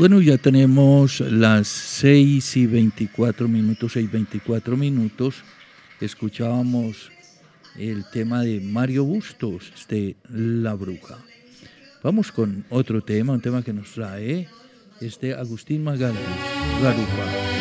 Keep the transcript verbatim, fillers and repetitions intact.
Bueno, ya tenemos las seis y veinticuatro minutos, seis y veinticuatro minutos. Escuchábamos el tema de Mario Bustos, de La Bruja. Vamos con otro tema, un tema que nos trae este Agustín Magaldi, Garupa.